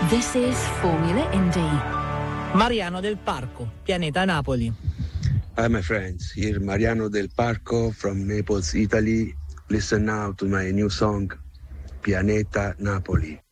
This is Formula Indie. Mariano Del Parco, Pianeta Napoli. Hi my friends, here Mariano Del Parco from Naples, Italy. Listen now to my new song, Pianeta Napoli.